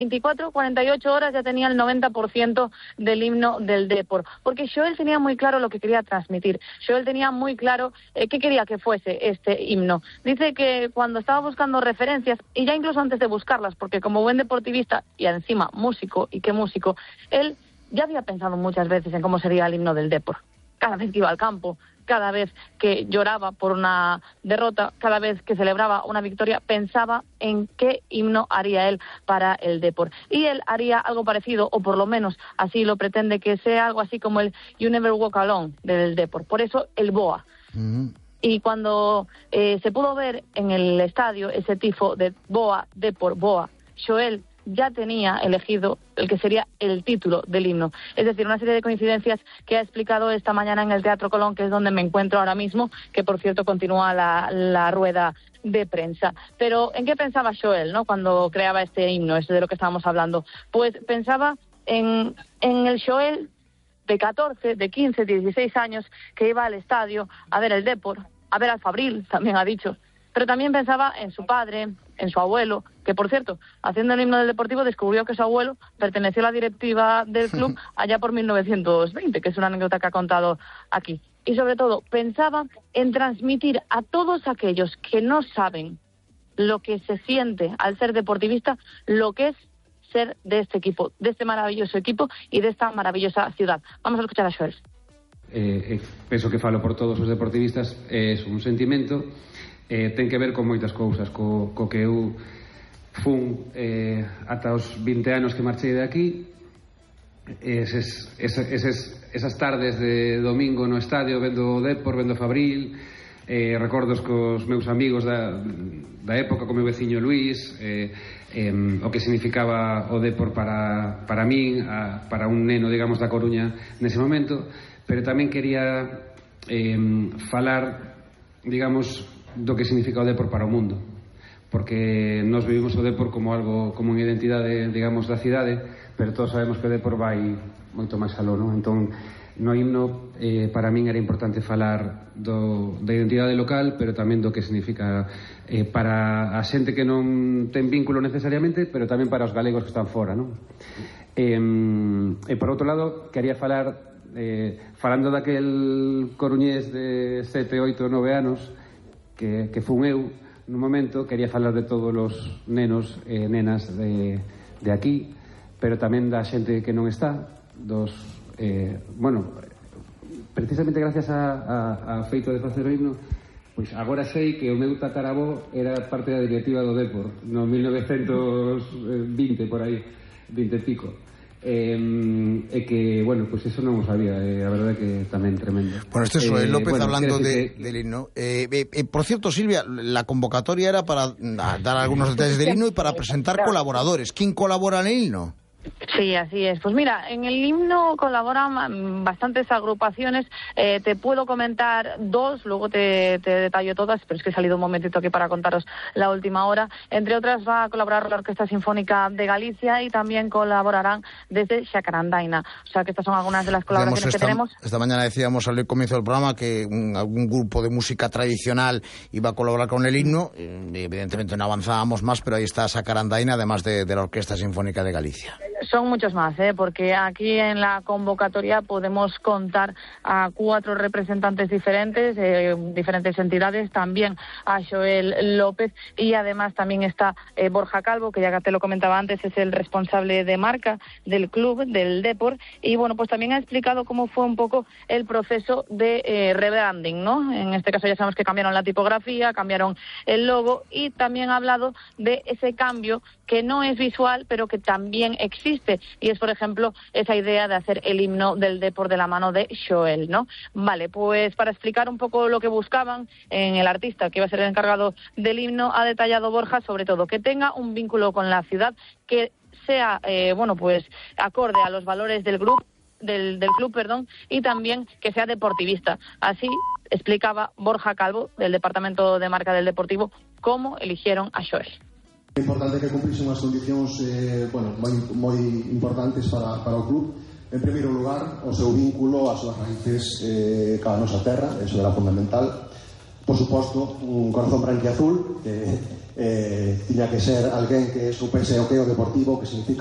24, 48 horas ya tenía el 90% del himno del Depor, porque Xoel tenía muy claro lo que quería transmitir. Xoel tenía muy claro qué quería que fuese este himno. Dice que cuando estaba buscando referencias, y ya incluso antes de buscarlas, porque como buen deportivista y encima músico, y qué músico, él ya había pensado muchas veces en cómo sería el himno del Depor. Cada vez que iba al campo, cada vez que lloraba por una derrota, cada vez que celebraba una victoria, pensaba en qué himno haría él para el Depor. Y él haría algo parecido, o por lo menos así lo pretende, que sea algo así como el You Never Walk Alone del Depor. Por eso el BOA. Y cuando se pudo ver en el estadio ese tifo de BOA, Depor, BOA, Xoel ya tenía elegido el que sería el título del himno. Es decir, una serie de coincidencias que ha explicado esta mañana en el Teatro Colón, que es donde me encuentro ahora mismo, que por cierto continúa la rueda de prensa. Pero ¿en qué pensaba Xoel, ¿no?, cuando creaba este himno, de lo que estábamos hablando? Pues pensaba en el Xoel de 14, de 15, 16 años que iba al estadio a ver el Depor, a ver al Fabril, también ha dicho. Pero también pensaba en su padre, en su abuelo, que por cierto, haciendo el himno del Deportivo, descubrió que su abuelo perteneció a la directiva del club allá por 1920, que es una anécdota que ha contado aquí. Y sobre todo, pensaba en transmitir a todos aquellos que no saben lo que se siente al ser deportivista, lo que es ser de este equipo, de este maravilloso equipo y de esta maravillosa ciudad. Vamos a escuchar a Xoel. Penso que falo por todos os deportivistas, é un sentimento, ten que ver con moitas cousas, co que eu fun ata os 20 anos que marchei de aquí, esas tardes de domingo no estadio vendo o Depor, vendo Fabril, recordos cos meus amigos da época, co meu veciño Luís, o que significaba o Depor para min, para un neno, digamos, da Coruña nese momento, pero tamén quería falar, digamos, do que significa o Depor para o mundo, porque nós vivimos o Depor como algo, como unha identidade, digamos, da cidade, pero todos sabemos que o Depor vai moito máis aló, non? Entón, no himno, para min era importante falar da identidade local, pero tamén do que significa para a xente que non ten vínculo necesariamente, pero tamén para os galegos que están fora, non? E por outro lado, quería falar, falando daquel coruñés de 7, 8, 9 anos, que fun eu nun momento, quería falar de todos os nenos e nenas de aquí, pero tamén da xente que non está, bueno, precisamente gracias a feito de facer o himno, pois agora sei que o meu tataravó era parte da directiva do Depor no 1920, por aí, 20 e pico. E que, bueno, pues eso non o sabía, a verdade que tamén tremendo. Bueno, este es Xoel López, bueno, hablando del himno. Por cierto, Silvia, la convocatoria era para dar algunos detalles del himno y para presentar colaboradores. ¿Quién colabora en el himno? Sí, así es. Pues mira, en el himno colaboran bastantes agrupaciones. Te puedo comentar dos, luego te detallo todas, pero es que he salido un momentito aquí para contaros la última hora. Entre otras va a colaborar la Orquesta Sinfónica de Galicia y también colaborarán desde Xacarandaina. O sea que estas son algunas de las colaboraciones que tenemos. Esta mañana decíamos al comienzo del programa que algún grupo de música tradicional iba a colaborar con el himno. Evidentemente no avanzábamos más, pero ahí está Xacarandaina, además de la Orquesta Sinfónica de Galicia. Son muchos más, porque aquí en la convocatoria podemos contar a 4 representantes diferentes, diferentes entidades, también a Xoel López, y además también está Borja Calvo, que ya te lo comentaba antes, es el responsable de marca del club, del Depor, y bueno, pues también ha explicado cómo fue un poco el proceso de rebranding, ¿no? En este caso ya sabemos que cambiaron la tipografía, cambiaron el logo, y también ha hablado de ese cambio que no es visual, pero que también existe, y es, por ejemplo, esa idea de hacer el himno del Depor de la mano de Xoel, ¿no? Vale, pues para explicar un poco lo que buscaban en el artista que iba a ser el encargado del himno, ha detallado Borja, sobre todo, que tenga un vínculo con la ciudad, que sea, bueno, pues acorde a los valores del grupo, del club, perdón, y también que sea deportivista. Así explicaba Borja Calvo, del Departamento de Marca del Deportivo, cómo eligieron a Xoel. É importante que cumplise unhas condicións moi importantes para o club. En primeiro lugar, o seu vínculo, as súas raíces ca nosa terra, eso era fundamental. Por suposto, un corazón branquiazul, que tiña que ser alguén que supese o que é o deportivo, que significa